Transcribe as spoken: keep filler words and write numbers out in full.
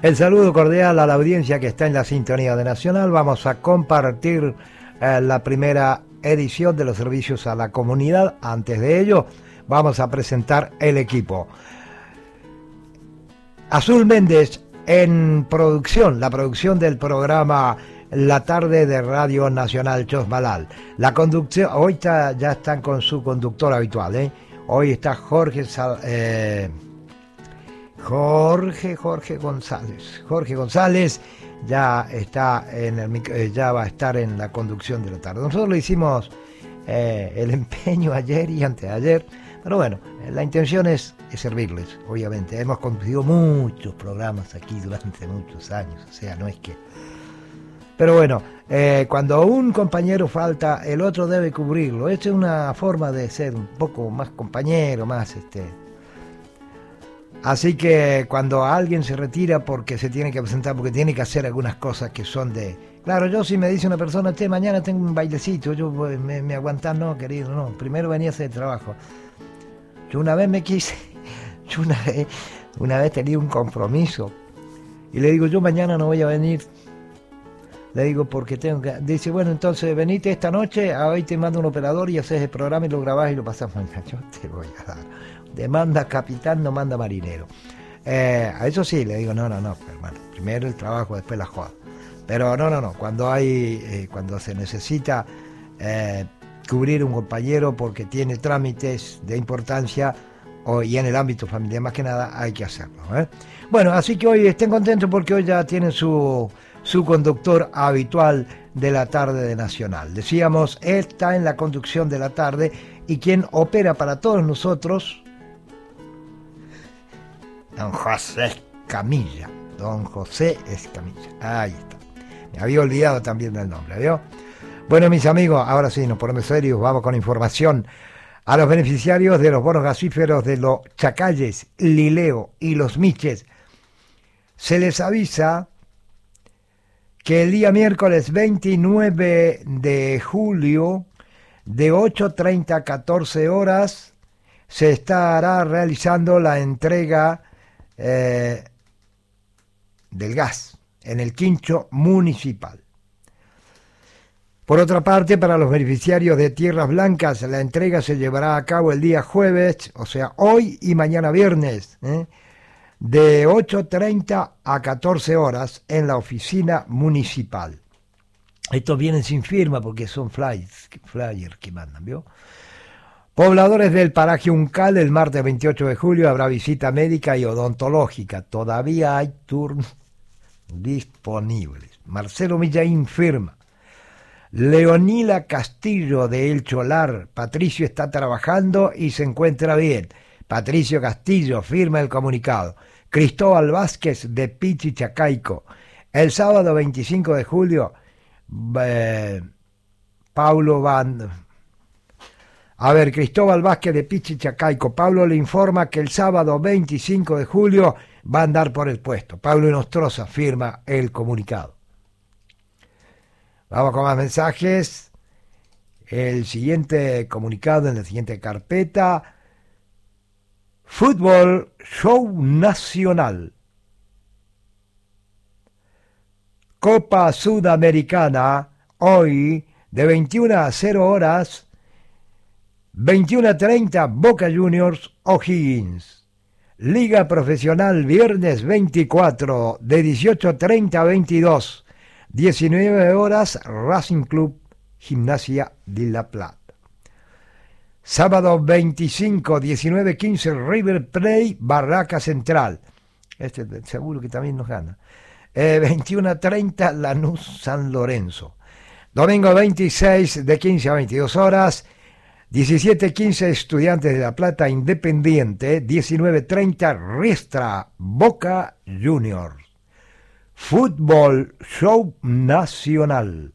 El saludo cordial a la audiencia que está en la sintonía de Nacional. Vamos a compartir eh, la primera edición de los servicios a la comunidad. Antes de ello, vamos a presentar el equipo. Azul Méndez en producción, la producción del programa La Tarde de Radio Nacional Chosmalal. La conducción, hoy está, ya están con su conductor habitual, ¿eh? Hoy está Jorge Sal, eh, Jorge, Jorge González. Jorge González ya está en el, ya va a estar en la conducción de la tarde. Nosotros le hicimos eh, el empeño ayer y antes de ayer, pero bueno, la intención es, es servirles, obviamente. Hemos conducido muchos programas aquí durante muchos años, o sea, no es que... Pero bueno, eh, cuando un compañero falta, el otro debe cubrirlo. Esta es una forma de ser un poco más compañero, más este... Así que cuando alguien se retira porque se tiene que presentar, porque tiene que hacer algunas cosas que son de... Claro, yo si me dice una persona, che, mañana tengo un bailecito, yo me, me aguantás, no, querido, no. Primero venía a hacer trabajo. Yo una vez me quise, yo una vez, una vez tenía un compromiso y le digo, yo mañana no voy a venir. Le digo, porque tengo que... Dice, bueno, entonces venite esta noche, hoy te mando un operador y haces el programa y lo grabás y lo pasamos mañana. Yo te voy a dar. Demanda capitán, no manda marinero. Eh, a eso sí, le digo, no, no, no, hermano, primero el trabajo, después la joda. Pero no, no, no, cuando hay, eh, cuando se necesita eh, cubrir un compañero porque tiene trámites de importancia o, y en el ámbito familiar más que nada, hay que hacerlo, ¿eh? Bueno, así que hoy estén contentos porque hoy ya tienen su, su conductor habitual de la tarde de Nacional. Decíamos, está en la conducción de la tarde y quien opera para todos nosotros... Don José Escamilla, don José Escamilla, ahí está. Me había olvidado también del nombre, ¿vio? Bueno, mis amigos, ahora sí, nos ponemos serios, vamos con información. A los beneficiarios de los bonos gasíferos de los Chacalles, Lileo y los Miches, se les avisa que el día miércoles veintinueve de julio, de ocho treinta a catorce horas, se estará realizando la entrega Eh, del gas en el quincho municipal. Por otra parte, para los beneficiarios de Tierras Blancas, la entrega se llevará a cabo el día jueves, o sea, hoy y mañana viernes, ¿eh? de ocho treinta a catorce horas en la oficina municipal. Estos vienen sin firma porque son flyers, flyers que mandan, ¿vio? Pobladores del paraje Uncal, el martes veintiocho de julio habrá visita médica y odontológica. Todavía hay turnos disponibles. Marcelo Millaín firma. Leonila Castillo de El Cholar. Patricio está trabajando y se encuentra bien. Patricio Castillo firma el comunicado. Cristóbal Vázquez de Pichichacaico. El sábado veinticinco de julio, eh, Paulo Van... A ver, Cristóbal Vázquez de Pichichacaico. Pablo le informa que el sábado veinticinco de julio va a andar por el puesto. Pablo Nostroza firma el comunicado. Vamos con más mensajes. El siguiente comunicado en la siguiente carpeta. Fútbol Show Nacional. Copa Sudamericana, hoy de veintiuna a cero horas. veintiuna a treinta, Boca Juniors, O'Higgins. Liga Profesional, viernes veinticuatro, de dieciocho treinta a veintidós. diecinueve horas, Racing Club, Gimnasia de La Plata. Sábado veinticinco, diecinueve quince, River Plate, Barraca Central. Este seguro que también nos gana. Eh, veintiuna a treinta, Lanús San Lorenzo. Domingo veintiséis, de quince a veintidós horas. diecisiete quince, Estudiantes de La Plata, Independiente. diecinueve treinta, Riestra, Boca Juniors. Fútbol Show Nacional.